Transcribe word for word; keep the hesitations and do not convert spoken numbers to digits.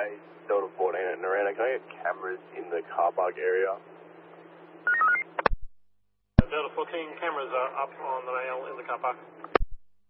base, Delta fourteen at Nareda. Can I get cameras in the car park area? Delta fourteen, cameras are up on the rail in the car park.